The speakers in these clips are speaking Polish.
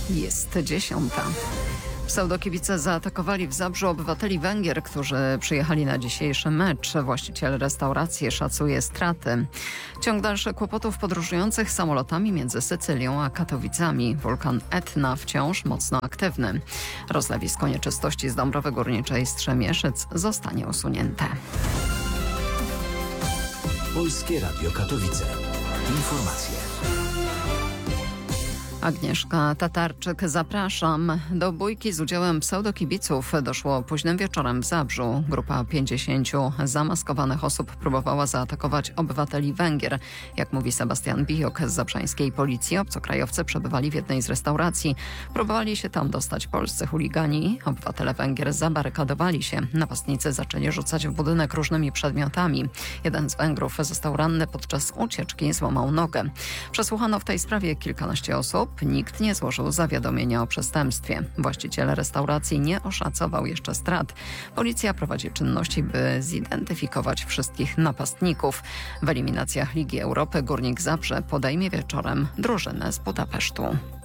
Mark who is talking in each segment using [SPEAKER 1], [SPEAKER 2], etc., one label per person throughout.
[SPEAKER 1] Jest 10. Pseudokibice zaatakowali w Zabrzu obywateli Węgier, którzy przyjechali na dzisiejszy mecz. Właściciel restauracji szacuje straty. Ciąg dalszy kłopotów podróżujących samolotami między Sycylią a Katowicami. Wulkan Etna wciąż mocno aktywny. Rozlewisko nieczystości z Dąbrowy Górniczej Strzemieszyc zostanie usunięte.
[SPEAKER 2] Polskie Radio Katowice. Informacje.
[SPEAKER 1] Agnieszka Tatarczyk, zapraszam. Do bójki z udziałem pseudokibiców doszło późnym wieczorem w Zabrzu. Grupa 50 zamaskowanych osób próbowała zaatakować obywateli Węgier. Jak mówi Sebastian Bijok z zabrzańskiej policji, obcokrajowcy przebywali w jednej z restauracji. Próbowali się tam dostać polscy chuligani. Obywatele Węgier zabarykadowali się. Napastnicy zaczęli rzucać w budynek różnymi przedmiotami. Jeden z Węgrów został ranny podczas ucieczki, złamał nogę. Przesłuchano w tej sprawie kilkanaście osób. Nikt nie złożył zawiadomienia o przestępstwie. Właściciel restauracji nie oszacował jeszcze strat. Policja prowadzi czynności, by zidentyfikować wszystkich napastników. W eliminacjach Ligi Europy Górnik Zabrze podejmie wieczorem drużynę z Budapesztu.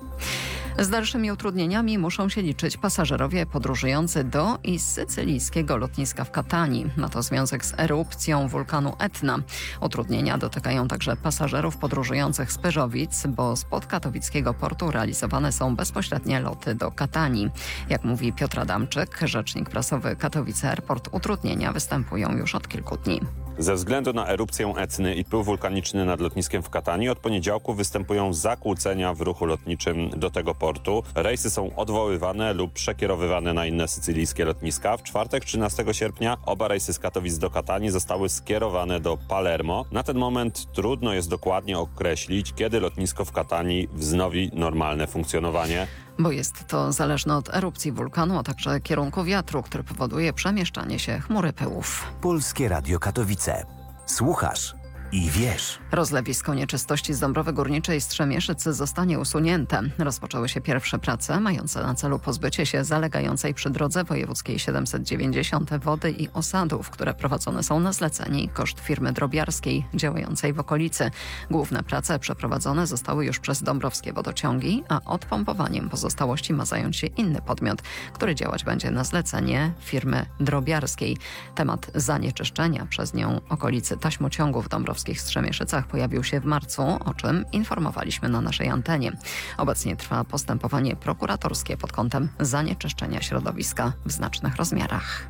[SPEAKER 1] Z dalszymi utrudnieniami muszą się liczyć pasażerowie podróżujący do i z sycylijskiego lotniska w Katanii. Ma to związek z erupcją wulkanu Etna. Utrudnienia dotykają także pasażerów podróżujących z Pyrzowic, bo spod katowickiego portu realizowane są bezpośrednie loty do Katanii. Jak mówi Piotr Adamczyk, rzecznik prasowy Katowice Airport, utrudnienia występują już od kilku dni.
[SPEAKER 3] Ze względu na erupcję Etny i pył wulkaniczny nad lotniskiem w Katanii od poniedziałku występują zakłócenia w ruchu lotniczym do tego portu. Rejsy są odwoływane lub przekierowywane na inne sycylijskie lotniska. W czwartek 13 sierpnia oba rejsy z Katowic do Katanii zostały skierowane do Palermo. Na ten moment trudno jest dokładnie określić, kiedy lotnisko w Katanii wznowi normalne funkcjonowanie.
[SPEAKER 1] Bo jest to zależne od erupcji wulkanu, a także kierunku wiatru, który powoduje przemieszczanie się chmury pyłów.
[SPEAKER 2] Polskie Radio Katowice. Słuchasz i wiesz.
[SPEAKER 1] Rozlewisko nieczystości z Dąbrowy Górniczej Strzemieszyc zostanie usunięte. Rozpoczęły się pierwsze prace mające na celu pozbycie się zalegającej przy drodze wojewódzkiej 790 wody i osadów, które prowadzone są na zlecenie i koszt firmy drobiarskiej działającej w okolicy. Główne prace przeprowadzone zostały już przez dąbrowskie wodociągi, a odpompowaniem pozostałości ma zająć się inny podmiot, który działać będzie na zlecenie firmy drobiarskiej. Temat zanieczyszczenia przez nią okolicy taśmociągu w Dąbrowskich Strzemieszycach pojawił się w marcu, o czym informowaliśmy na naszej antenie. Obecnie trwa postępowanie prokuratorskie pod kątem zanieczyszczenia środowiska w znacznych rozmiarach.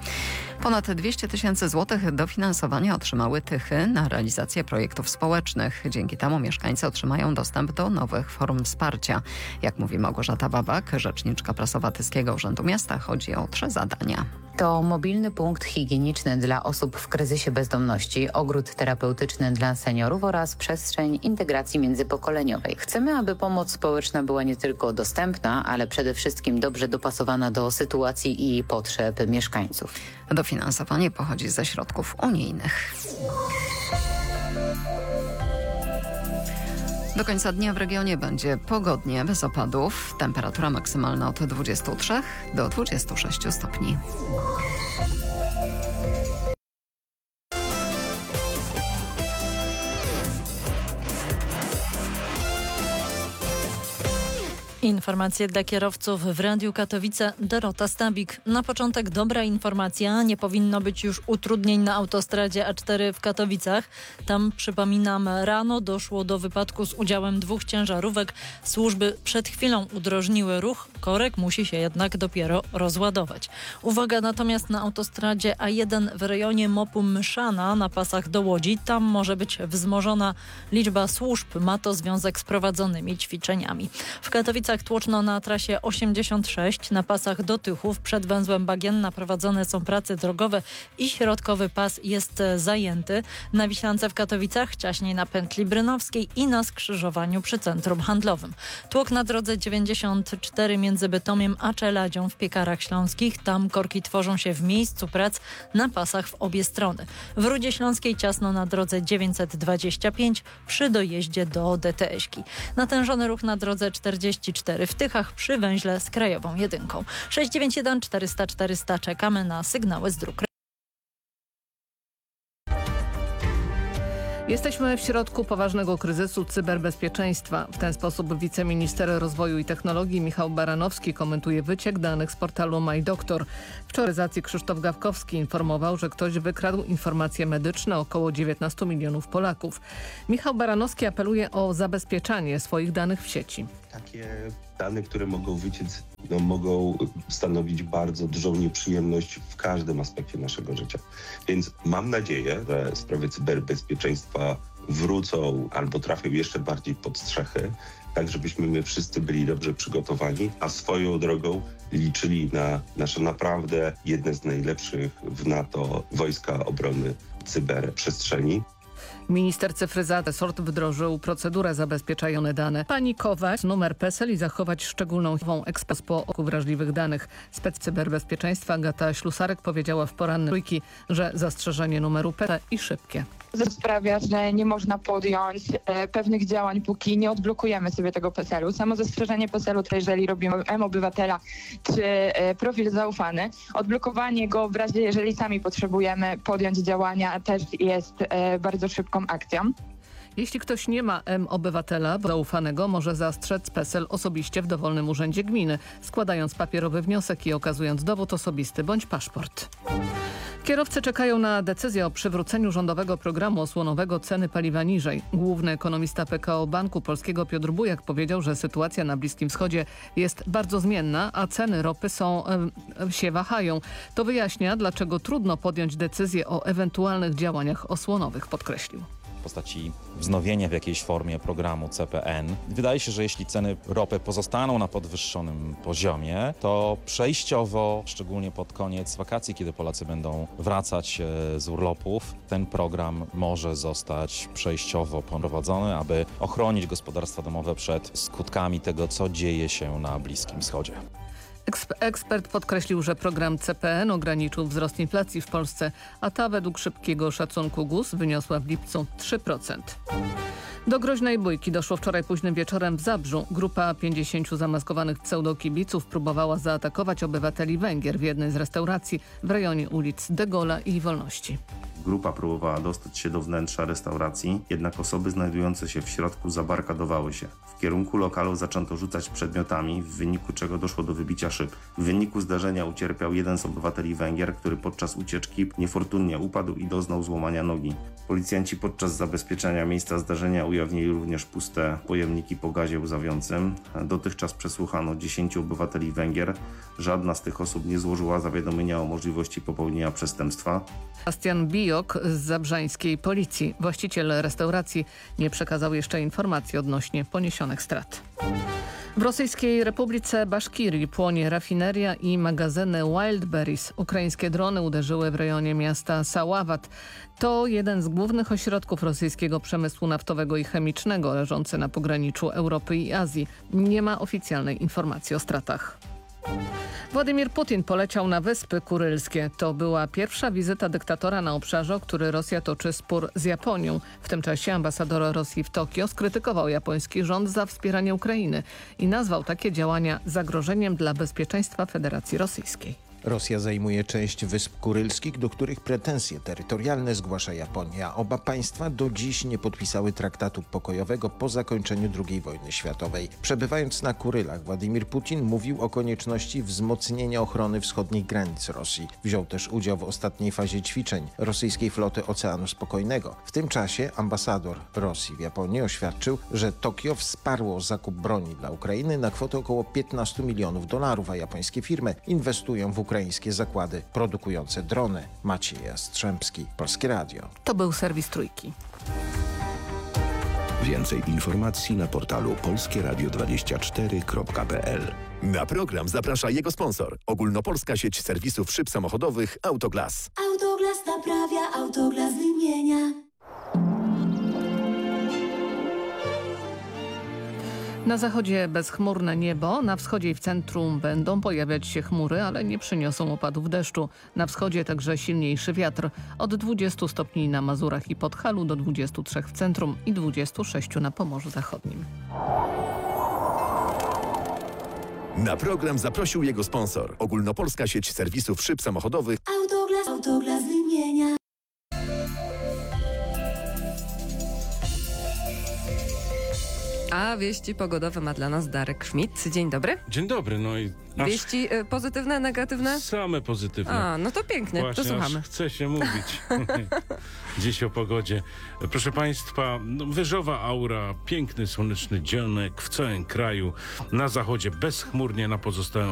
[SPEAKER 1] Ponad 200 000 złotych dofinansowania otrzymały Tychy na realizację projektów społecznych. Dzięki temu mieszkańcy otrzymają dostęp do nowych form wsparcia. Jak mówi Małgorzata Babak, rzeczniczka prasowa Tyskiego Urzędu Miasta, chodzi o 3 zadania.
[SPEAKER 4] To mobilny punkt higieniczny dla osób w kryzysie bezdomności, ogród terapeutyczny dla seniorów oraz przestrzeń integracji międzypokoleniowej. Chcemy, aby pomoc społeczna była nie tylko dostępna, ale przede wszystkim dobrze dopasowana do sytuacji i potrzeb mieszkańców.
[SPEAKER 1] Dofinansowanie pochodzi ze środków unijnych. Do końca dnia w regionie będzie pogodnie, bez opadów. Temperatura maksymalna od 23 do 26 stopni.
[SPEAKER 5] Informacje dla kierowców w Radiu Katowice. Dorota Stabik. Na początek dobra informacja. Nie powinno być już utrudnień na autostradzie A4 w Katowicach. Tam, przypominam, rano doszło do wypadku z udziałem 2 ciężarówek. Służby przed chwilą udrożniły ruch. Korek musi się jednak dopiero rozładować. Uwaga natomiast na autostradzie A1 w rejonie MOP-u Myszana na pasach do Łodzi. Tam może być wzmożona liczba służb. Ma to związek z prowadzonymi ćwiczeniami. W Katowicach tłoczno na trasie 86 na pasach do Tychów. Przed węzłem Bagienna prowadzone są prace drogowe i środkowy pas jest zajęty. Na Wiślance w Katowicach, ciaśniej na pętli Brynowskiej i na skrzyżowaniu przy centrum handlowym. Tłok na drodze 94 między Bytomiem a Czeladzią w Piekarach Śląskich. Tam korki tworzą się w miejscu prac na pasach w obie strony. W Rudzie Śląskiej ciasno na drodze 925 przy dojeździe do DTS-ki. Natężony ruch na drodze 44 w Tychach przy węźle z krajową jedynką. 691 400 400. Czekamy na sygnały z dróg.
[SPEAKER 6] Jesteśmy w środku poważnego kryzysu cyberbezpieczeństwa. W ten sposób wiceminister rozwoju i technologii Michał Baranowski komentuje wyciek danych z portalu MyDoktor. Wczoraj Krzysztof Gawkowski informował, że ktoś wykradł informacje medyczne około 19 milionów Polaków. Michał Baranowski apeluje o zabezpieczanie swoich danych w sieci.
[SPEAKER 7] Takie dane, które mogą wyciec, mogą stanowić bardzo dużą nieprzyjemność w każdym aspekcie naszego życia. Więc mam nadzieję, że sprawy cyberbezpieczeństwa wrócą albo trafią jeszcze bardziej pod strzechy, tak żebyśmy my wszyscy byli dobrze przygotowani, a swoją drogą liczyli na nasze naprawdę jedne z najlepszych w NATO wojska obrony cyberprzestrzeni.
[SPEAKER 6] Minister cyfryzacji resort wdrożył procedurę zabezpieczające dane. Panikować, numer PESEL i zachować szczególną ekspres po oku wrażliwych danych. Spec cyberbezpieczeństwa Agata Ślusarek powiedziała w porannej trójki, że zastrzeżenie numeru PESEL i szybkie.
[SPEAKER 8] Sprawia, że nie można podjąć pewnych działań, póki nie odblokujemy sobie tego PESEL-u. Samo zastrzeżenie PESEL-u, to jeżeli robimy M-Obywatela czy profil zaufany, odblokowanie go w razie, jeżeli sami potrzebujemy podjąć działania, też jest bardzo szybką akcją.
[SPEAKER 6] Jeśli ktoś nie ma M-Obywatela zaufanego, może zastrzec PESEL osobiście w dowolnym urzędzie gminy, składając papierowy wniosek i okazując dowód osobisty bądź paszport. Kierowcy czekają na decyzję o przywróceniu rządowego programu osłonowego ceny paliwa niżej. Główny ekonomista PKO Banku Polskiego Piotr Bujak powiedział, że sytuacja na Bliskim Wschodzie jest bardzo zmienna, a ceny ropy się wahają. To wyjaśnia, dlaczego trudno podjąć decyzję o ewentualnych działaniach osłonowych, podkreślił.
[SPEAKER 9] W postaci wznowienia w jakiejś formie programu CPN. Wydaje się, że jeśli ceny ropy pozostaną na podwyższonym poziomie, to przejściowo, szczególnie pod koniec wakacji, kiedy Polacy będą wracać z urlopów, ten program może zostać przejściowo prowadzony, aby ochronić gospodarstwa domowe przed skutkami tego, co dzieje się na Bliskim Wschodzie.
[SPEAKER 6] Ekspert podkreślił, że program CPN ograniczył wzrost inflacji w Polsce, a ta według szybkiego szacunku GUS wyniosła w lipcu 3%. Do groźnej bójki doszło wczoraj późnym wieczorem w Zabrzu. Grupa 50 zamaskowanych pseudokibiców próbowała zaatakować obywateli Węgier w jednej z restauracji w rejonie ulic De Gaulle'a i Wolności.
[SPEAKER 10] Grupa próbowała dostać się do wnętrza restauracji, jednak osoby znajdujące się w środku zabarkadowały się. W kierunku lokalu zaczęto rzucać przedmiotami, w wyniku czego doszło do wybicia szyb. W wyniku zdarzenia ucierpiał jeden z obywateli Węgier, który podczas ucieczki niefortunnie upadł i doznał złamania nogi. Policjanci podczas zabezpieczenia miejsca zdarzenia ujawnili również puste pojemniki po gazie łzawiącym. Dotychczas przesłuchano 10 obywateli Węgier. Żadna z tych osób nie złożyła zawiadomienia o możliwości popełnienia przestępstwa.
[SPEAKER 6] Sebastian Bijok z zabrzańskiej policji. Właściciel restauracji nie przekazał jeszcze informacji odnośnie poniesionych strat. W Rosyjskiej Republice Baszkirii płonie rafineria i magazyny Wildberries. Ukraińskie drony uderzyły w rejonie miasta Saławat. To jeden z głównych ośrodków rosyjskiego przemysłu naftowego i chemicznego leżący na pograniczu Europy i Azji. Nie ma oficjalnej informacji o stratach. Władimir Putin poleciał na Wyspy Kurylskie. To była pierwsza wizyta dyktatora na obszarze, o który Rosja toczy spór z Japonią. W tym czasie ambasador Rosji w Tokio skrytykował japoński rząd za wspieranie Ukrainy i nazwał takie działania zagrożeniem dla bezpieczeństwa Federacji Rosyjskiej.
[SPEAKER 11] Rosja zajmuje część Wysp Kurylskich, do których pretensje terytorialne zgłasza Japonia. Oba państwa do dziś nie podpisały traktatu pokojowego po zakończeniu II wojny światowej. Przebywając na Kurylach, Władimir Putin mówił o konieczności wzmocnienia ochrony wschodnich granic Rosji. Wziął też udział w ostatniej fazie ćwiczeń rosyjskiej floty Oceanu Spokojnego. W tym czasie ambasador Rosji w Japonii oświadczył, że Tokio wsparło zakup broni dla Ukrainy na kwotę około $15 milionów, a japońskie firmy inwestują w ukraińskie zakłady produkujące drony. Maciej Jastrzębski, Polskie Radio.
[SPEAKER 6] To był serwis Trójki.
[SPEAKER 12] Więcej informacji na portalu polskieradio24.pl.
[SPEAKER 13] Na program zaprasza jego sponsor. Ogólnopolska sieć serwisów szyb samochodowych Autoglas.
[SPEAKER 14] Autoglas naprawia, Autoglas wymienia.
[SPEAKER 6] Na zachodzie bezchmurne niebo, na wschodzie i w centrum będą pojawiać się chmury, ale nie przyniosą opadów deszczu. Na wschodzie także silniejszy wiatr. Od 20 stopni na Mazurach i Podhalu do 23 w centrum i 26 na Pomorzu Zachodnim.
[SPEAKER 13] Na program zaprosił jego sponsor. Ogólnopolska sieć serwisów szyb samochodowych
[SPEAKER 14] Autoglas, Autoglas wymienia.
[SPEAKER 15] A wieści pogodowe ma dla nas Darek Schmidt. Dzień dobry.
[SPEAKER 16] Dzień dobry, no i...
[SPEAKER 15] Wieści pozytywne, negatywne?
[SPEAKER 16] Same pozytywne.
[SPEAKER 15] A, no to pięknie,
[SPEAKER 16] Właśnie,
[SPEAKER 15] to słuchamy.
[SPEAKER 16] aż chce się mówić dziś o pogodzie. Proszę Państwa, wyżowa aura, piękny, słoneczny dzionek w całym kraju. Na zachodzie bezchmurnie, na pozostałym